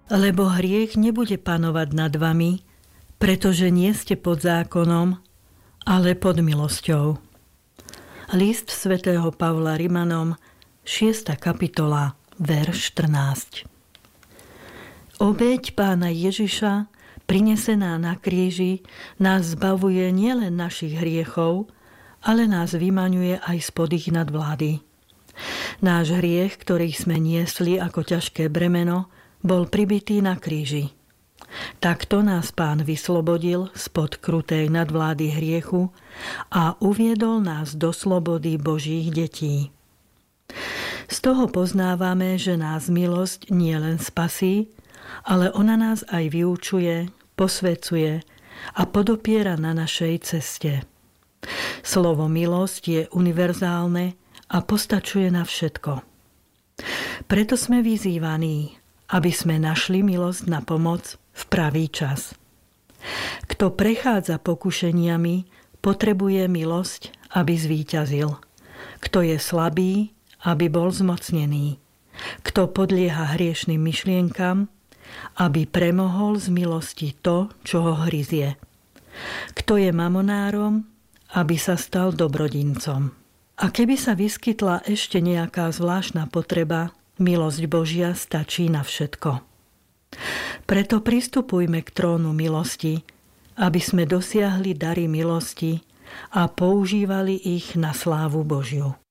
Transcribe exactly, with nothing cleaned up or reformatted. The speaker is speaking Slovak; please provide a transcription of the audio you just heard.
Lebo hriech nebude panovať nad vami, pretože nie ste pod zákonom, ale pod milosťou. List svätého Pavla Rimanom, šiesta kapitola, verš štrnásť. Obeť Pána Ježiša, prinesená na kríži, nás zbavuje nielen našich hriechov, ale nás vymaňuje aj spod ich nadvlády. Náš hriech, ktorý sme niesli ako ťažké bremeno, bol pribitý na kríži. Takto nás Pán vyslobodil spod krutej nadvlády hriechu a uviedol nás do slobody Božích detí. Z toho poznávame, že nás milosť nielen spasí, ale ona nás aj vyučuje, posvecuje a podopiera na našej ceste. Slovo milosť je univerzálne a postačuje na všetko. Preto sme vyzývaní, aby sme našli milosť na pomoc v pravý čas. Kto prechádza pokušeniami, potrebuje milosť, aby zvíťazil. Kto je slabý, aby bol zmocnený. Kto podlieha hriešným myšlienkam, aby premohol z milosti to, čo ho hryzie. Kto je mamonárom, aby sa stal dobrodincom. A keby sa vyskytla ešte nejaká zvláštna potreba, milosť Božia stačí na všetko. Preto pristupujme k trónu milosti, aby sme dosiahli dary milosti a používali ich na slávu Božiu.